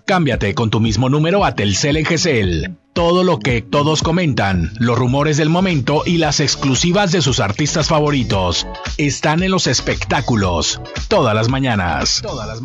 Cámbiate con tu mismo número a Telcel en GCL. Todo lo que todos comentan, los rumores del momento y las exclusivas de sus artistas favoritos están en los espectáculos. Todas las mañanas.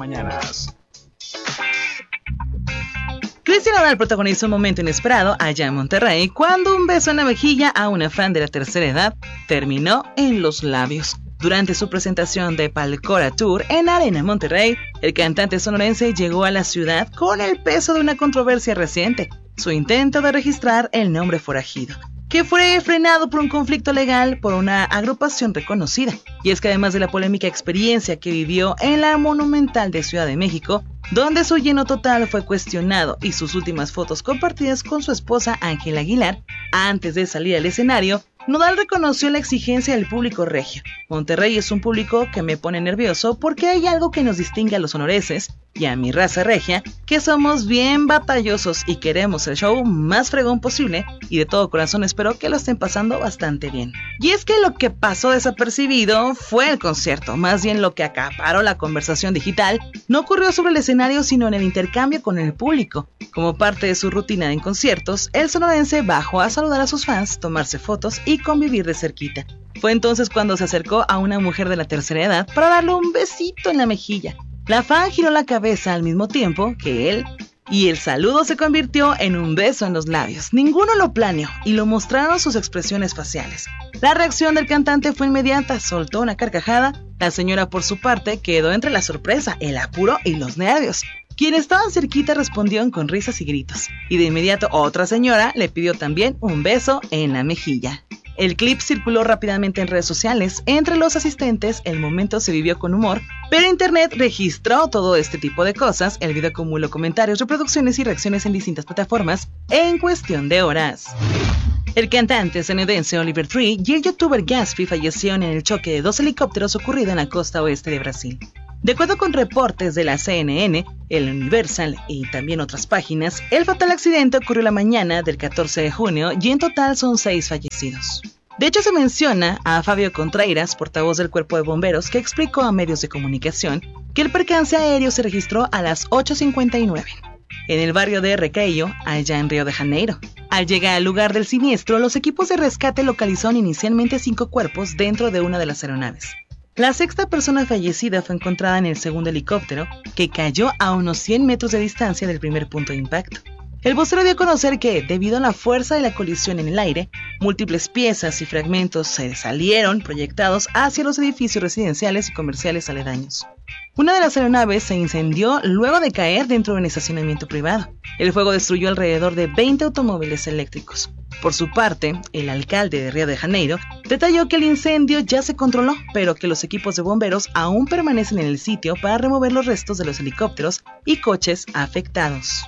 Cristian Nodal protagonizó un momento inesperado allá en Monterrey cuando un beso en la mejilla a una fan de la tercera edad terminó en los labios. Durante su presentación de Palcora Tour en Arena Monterrey, el cantante sonorense llegó a la ciudad con el peso de una controversia reciente, su intento de registrar el nombre forajido, que fue frenado por un conflicto legal por una agrupación reconocida. Y es que además de la polémica experiencia que vivió en la Monumental de Ciudad de México, donde su lleno total fue cuestionado y sus últimas fotos compartidas con su esposa Ángela Aguilar, antes de salir al escenario, Nodal reconoció la exigencia del público regio. Monterrey es un público que me pone nervioso porque hay algo que nos distingue a los sonorenses y a mi raza regia, que somos bien batallosos y queremos el show más fregón posible, y de todo corazón espero que lo estén pasando bastante bien. Y es que lo que pasó desapercibido fue el concierto, más bien lo que acaparó la conversación digital no ocurrió sobre el escenario sino en el intercambio con el público. Como parte de su rutina en conciertos, el sonorense bajó a saludar a sus fans, tomarse fotos y convivir de cerquita. Fue entonces cuando se acercó a una mujer de la tercera edad para darle un besito en la mejilla. La fan giró la cabeza al mismo tiempo que él y el saludo se convirtió en un beso en los labios. Ninguno lo planeó y lo mostraron sus expresiones faciales. La reacción del cantante fue inmediata, soltó una carcajada. La señora por su parte quedó entre la sorpresa, el apuro y los nervios. Quienes estaban cerquita respondieron con risas y gritos. Y de inmediato otra señora le pidió también un beso en la mejilla. El clip circuló rápidamente en redes sociales. Entre los asistentes, el momento se vivió con humor, pero internet registró todo este tipo de cosas. El video acumuló comentarios, reproducciones y reacciones en distintas plataformas en cuestión de horas. El cantante estadounidense Oliver Tree y el youtuber Gatsby fallecieron en el choque de 2 helicópteros ocurrido en la costa oeste de Brasil. De acuerdo con reportes de la CNN, el Universal y también otras páginas, el fatal accidente ocurrió la mañana del 14 de junio y en total son 6 fallecidos. De hecho, se menciona a Fabio Contreiras, portavoz del Cuerpo de Bomberos, que explicó a medios de comunicación que el percance aéreo se registró a las 8:59 en el barrio de Recreio, allá en Río de Janeiro. Al llegar al lugar del siniestro, los equipos de rescate localizaron inicialmente 5 cuerpos dentro de una de las aeronaves. La 6ª persona fallecida fue encontrada en el segundo helicóptero, que cayó a unos 100 metros de distancia del primer punto de impacto. El vocero dio a conocer que, debido a la fuerza de la colisión en el aire, múltiples piezas y fragmentos se salieron proyectados hacia los edificios residenciales y comerciales aledaños. Una de las aeronaves se incendió luego de caer dentro de un estacionamiento privado. El fuego destruyó alrededor de 20 automóviles eléctricos. Por su parte, el alcalde de Río de Janeiro detalló que el incendio ya se controló, pero que los equipos de bomberos aún permanecen en el sitio para remover los restos de los helicópteros y coches afectados.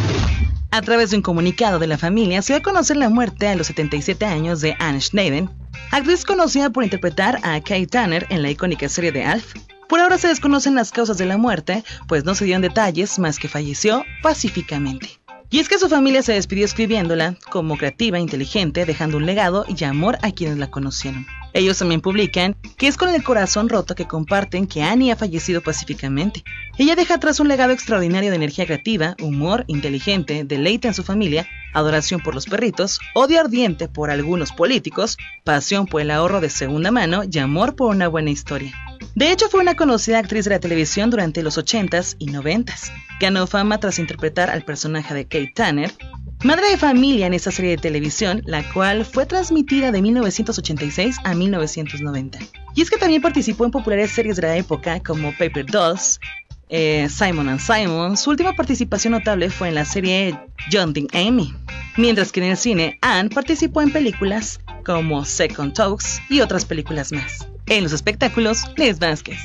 A través de un comunicado de la familia, se dio a conocer la muerte a los 77 años de Anne Schneiden, actriz conocida por interpretar a Kate Tanner en la icónica serie de Alf. Por ahora se desconocen las causas de la muerte, pues no se dieron detalles más que falleció pacíficamente. Y es que su familia se despidió escribiéndola como creativa e inteligente, dejando un legado y amor a quienes la conocieron. Ellos también publican que es con el corazón roto que comparten que Annie ha fallecido pacíficamente. Ella deja atrás un legado extraordinario de energía creativa, humor inteligente, deleite en su familia, adoración por los perritos, odio ardiente por algunos políticos, pasión por el ahorro de segunda mano y amor por una buena historia. De hecho, fue una conocida actriz de la televisión durante los 80s y 90s. Ganó fama tras interpretar al personaje de Kate Tanner, madre de familia en esta serie de televisión, la cual fue transmitida de 1986 a 1990. Y es que también participó en populares series de la época como Paper Dolls, Simon and Simon. Su última participación notable fue en la serie John Dean Amy. Mientras que en el cine, Anne participó en películas como Second Talks y otras películas más. En los espectáculos, Les Vázquez.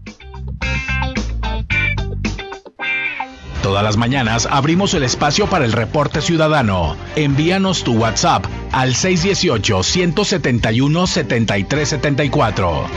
Todas las mañanas abrimos el espacio para el reporte ciudadano. Envíanos tu WhatsApp al 618-171-7374.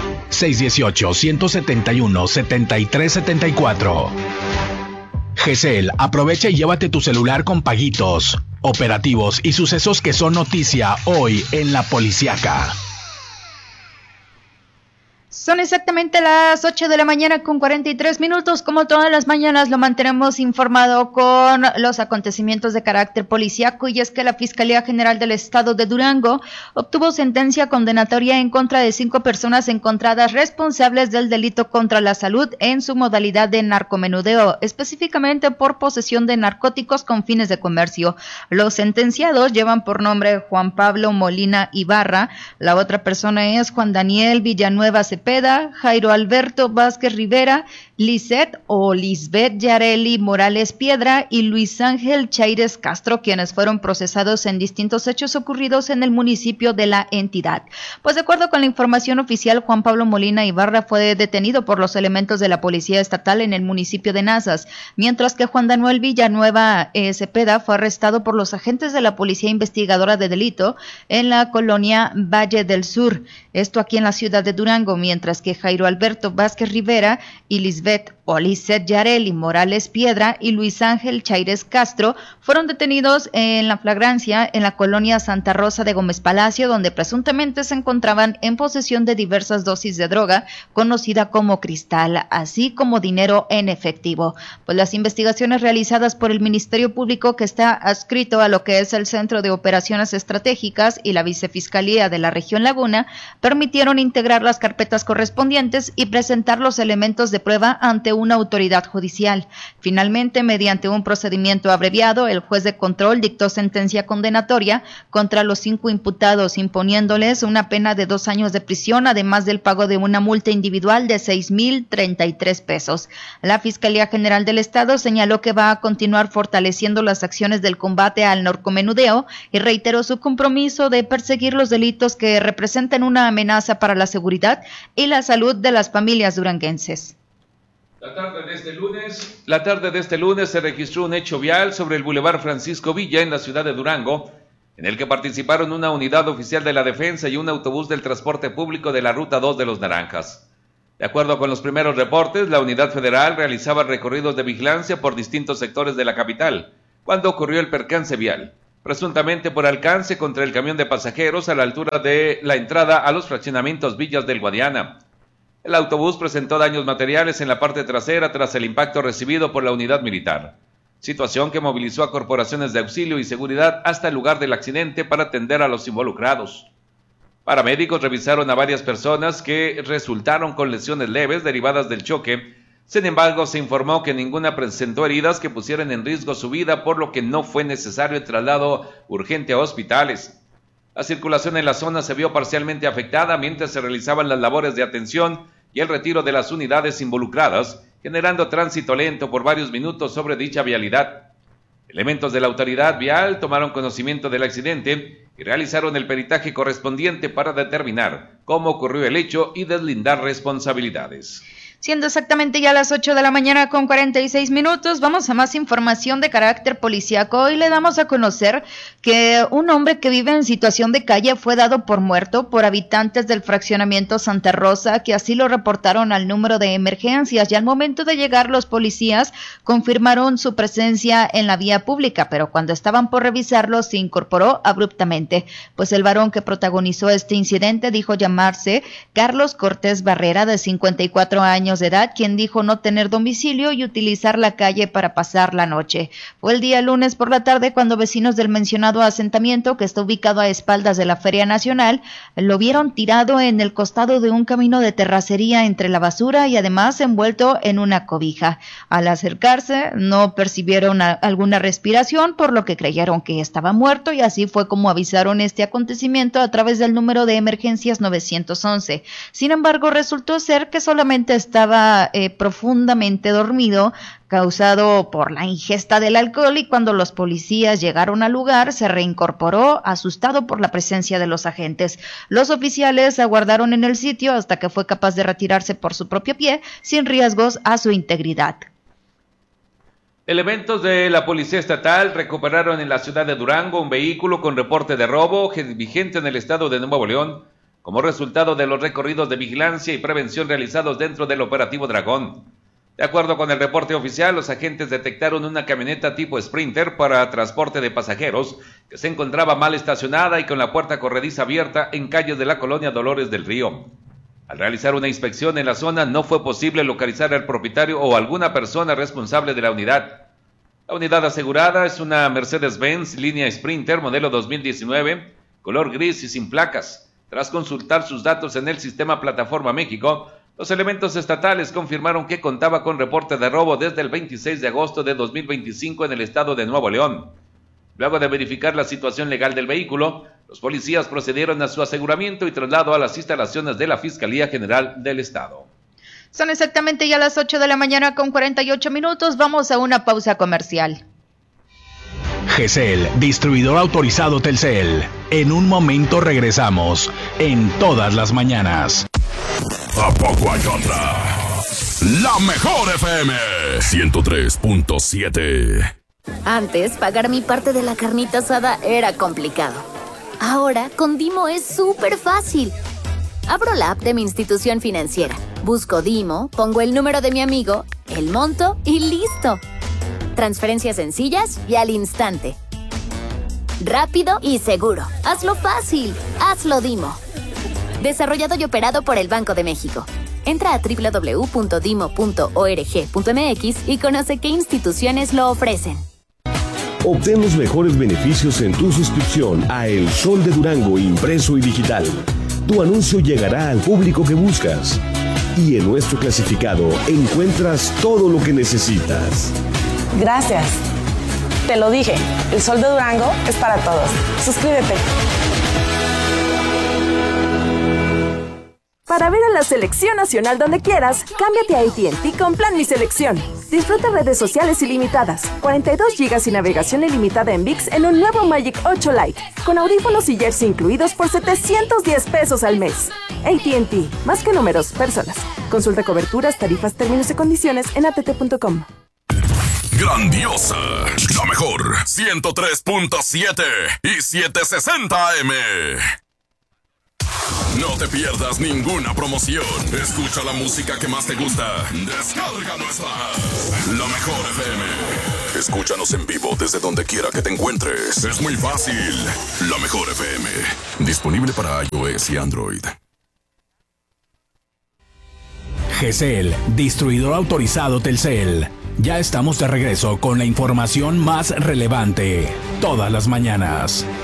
618-171-7374. GCL, aprovecha y llévate tu celular con paguitos, operativos y sucesos que son noticia hoy en La Policiaca. Son exactamente las 8 de la mañana con 43 minutos. Como todas las mañanas lo mantenemos informado con los acontecimientos de carácter policíaco, y es que la Fiscalía General del Estado de Durango obtuvo sentencia condenatoria en contra de 5 personas encontradas responsables del delito contra la salud en su modalidad de narcomenudeo, específicamente por posesión de narcóticos con fines de comercio. Los sentenciados llevan por nombre Juan Pablo Molina Ibarra, la otra persona es Juan Daniel Villanueva Cepeda, Jairo Alberto Vázquez Rivera, Lisbeth Yareli Morales Piedra y Luis Ángel Chaires Castro, quienes fueron procesados en distintos hechos ocurridos en el municipio de la entidad. Pues de acuerdo con la información oficial, Juan Pablo Molina Ibarra fue detenido por los elementos de la Policía Estatal en el municipio de Nazas, mientras que Juan Daniel Villanueva Cepeda fue arrestado por los agentes de la Policía Investigadora de Delito en la colonia Valle del Sur, esto aquí en la ciudad de Durango, mientras que Jairo Alberto Vázquez Rivera y Lisbeth Yareli Morales Piedra y Luis Ángel Chaires Castro fueron detenidos en la flagrancia en la colonia Santa Rosa de Gómez Palacio, donde presuntamente se encontraban en posesión de diversas dosis de droga conocida como cristal, así como dinero en efectivo. Pues las investigaciones realizadas por el Ministerio Público, que está adscrito a lo que es el Centro de Operaciones Estratégicas, y la Vicefiscalía de la Región Laguna, permitieron integrar las carpetas correspondientes y presentar los elementos de prueba ante una autoridad judicial. Finalmente, mediante un procedimiento abreviado, el juez de control dictó sentencia condenatoria contra los 5 imputados, imponiéndoles una pena de 2 años de prisión, además del pago de una multa individual de 6,033 pesos. La Fiscalía General del Estado señaló que va a continuar fortaleciendo las acciones del combate al narcomenudeo y reiteró su compromiso de perseguir los delitos que representen una amenaza para la seguridad y la salud de las familias duranguenses. La tarde de este lunes se registró un hecho vial sobre el Boulevard Francisco Villa en la ciudad de Durango, en el que participaron una unidad oficial de la defensa y un autobús del transporte público de la Ruta 2 de Los Naranjas. De acuerdo con los primeros reportes, la unidad federal realizaba recorridos de vigilancia por distintos sectores de la capital, cuando ocurrió el percance vial, presuntamente por alcance contra el camión de pasajeros a la altura de la entrada a los fraccionamientos Villas del Guadiana. El autobús presentó daños materiales en la parte trasera tras el impacto recibido por la unidad militar, situación que movilizó a corporaciones de auxilio y seguridad hasta el lugar del accidente para atender a los involucrados. Paramédicos revisaron a varias personas que resultaron con lesiones leves derivadas del choque. Sin embargo, se informó que ninguna presentó heridas que pusieran en riesgo su vida, por lo que no fue necesario el traslado urgente a hospitales. La circulación en la zona se vio parcialmente afectada mientras se realizaban las labores de atención y el retiro de las unidades involucradas, generando tránsito lento por varios minutos sobre dicha vialidad. Elementos de la autoridad vial tomaron conocimiento del accidente y realizaron el peritaje correspondiente para determinar cómo ocurrió el hecho y deslindar responsabilidades. Siendo exactamente ya las 8 de la mañana con 46 minutos, vamos a más información de carácter policíaco. Hoy le damos a conocer que un hombre que vive en situación de calle fue dado por muerto por habitantes del fraccionamiento Santa Rosa, que así lo reportaron al número de emergencias, y al momento de llegar los policías confirmaron su presencia en la vía pública, pero cuando estaban por revisarlo se incorporó abruptamente, pues el varón que protagonizó este incidente dijo llamarse Carlos Cortés Barrera, de 54 años de edad, quien dijo no tener domicilio y utilizar la calle para pasar la noche. Fue el día lunes por la tarde cuando vecinos del mencionado asentamiento, que está ubicado a espaldas de la Feria Nacional, lo vieron tirado en el costado de un camino de terracería entre la basura y además envuelto en una cobija. Al acercarse no percibieron alguna respiración, por lo que creyeron que estaba muerto, y así fue como avisaron este acontecimiento a través del número de emergencias 911. Sin embargo, resultó ser que solamente estaba profundamente dormido, causado por la ingesta del alcohol, y cuando los policías llegaron al lugar se reincorporó asustado por la presencia de los agentes. Los oficiales aguardaron en el sitio hasta que fue capaz de retirarse por su propio pie sin riesgos a su integridad. Elementos de la Policía Estatal recuperaron en la ciudad de Durango un vehículo con reporte de robo vigente en el estado de Nuevo León, como resultado de los recorridos de vigilancia y prevención realizados dentro del operativo Dragón. De acuerdo con el reporte oficial, los agentes detectaron una camioneta tipo Sprinter para transporte de pasajeros que se encontraba mal estacionada y con la puerta corrediza abierta en calles de la colonia Dolores del Río. Al realizar una inspección en la zona no fue posible localizar al propietario o alguna persona responsable de la unidad. La unidad asegurada es una Mercedes-Benz línea Sprinter modelo 2019, color gris y sin placas. Tras consultar sus datos en el sistema Plataforma México, los elementos estatales confirmaron que contaba con reporte de robo desde el 26 de agosto de 2025 en el estado de Nuevo León. Luego de verificar la situación legal del vehículo, los policías procedieron a su aseguramiento y traslado a las instalaciones de la Fiscalía General del Estado. Son exactamente ya las 8 de la mañana con 48 minutos. Vamos a una pausa comercial. GESEL, distribuidor autorizado Telcel. En un momento regresamos, en todas las mañanas. ¿A poco hay otra? La mejor FM 103.7. Antes, pagar mi parte de la carnita asada era complicado. Ahora, con Dimo es súper fácil. Abro la app de mi institución financiera, busco Dimo, pongo el número de mi amigo, el monto y listo. Transferencias sencillas y al instante. Rápido y seguro. Hazlo fácil. Hazlo Dimo. Desarrollado y operado por el Banco de México. Entra a www.dimo.org.mx y conoce qué instituciones lo ofrecen. Obtén los mejores beneficios en tu suscripción a El Sol de Durango impreso y digital. Tu anuncio llegará al público que buscas. Y en nuestro clasificado encuentras todo lo que necesitas. Gracias. Te lo dije, El Sol de Durango es para todos. Suscríbete. Para ver a la selección nacional donde quieras, cámbiate a AT&T con Plan Mi Selección. Disfruta redes sociales ilimitadas, 42 GB y navegación ilimitada en ViX en un nuevo Magic 8 Lite, con audífonos y jersey incluidos por $710 al mes. AT&T, más que números, personas. Consulta coberturas, tarifas, términos y condiciones en att.com. Grandiosa, la mejor 103.7 y 760 AM. No te pierdas ninguna promoción. Escucha la música que más te gusta. Descárganos más. La mejor FM. Escúchanos en vivo desde donde quiera que te encuentres. Es muy fácil. La mejor FM. Disponible para iOS y Android. GESEL, distribuidor autorizado Telcel. Ya estamos de regreso con la información más relevante. Todas las mañanas.